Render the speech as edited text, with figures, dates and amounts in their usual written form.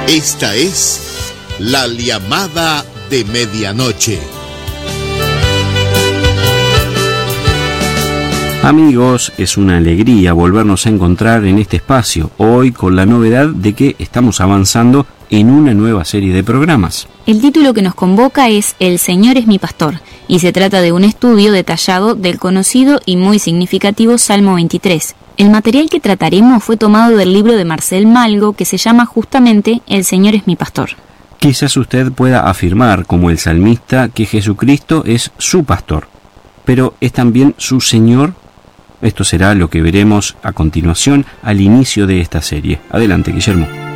Esta es la llamada de medianoche. Amigos, es una alegría volvernos a encontrar en este espacio, hoy con la novedad de que estamos avanzando en una nueva serie de programas. El título que nos convoca es El Señor es mi pastor, y se trata de un estudio detallado del conocido y muy significativo Salmo 23. El material que trataremos fue tomado del libro de Marcel Malgo, que se llama justamente El Señor es mi pastor. Quizás usted pueda afirmar, como el salmista, que Jesucristo es su pastor, pero ¿es también su Señor? Esto será lo que veremos a continuación al inicio de esta serie. Adelante, Guillermo.